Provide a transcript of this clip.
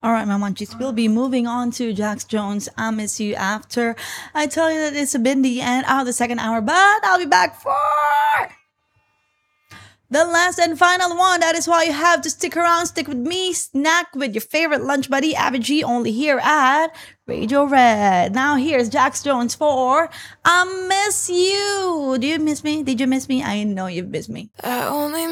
All right, my munchies, we'll be moving on to Jax Jones. I'll miss you after I tell you that it's been the end of the second hour, but I'll be back for the last and final one. That is why you have to stick around, stick with me, snack with your favorite lunch buddy, Avicii, only here at Radio Red. Now here's Jax Jones for I Miss You. Do you miss me? Did you miss me? I know you've missed me. I only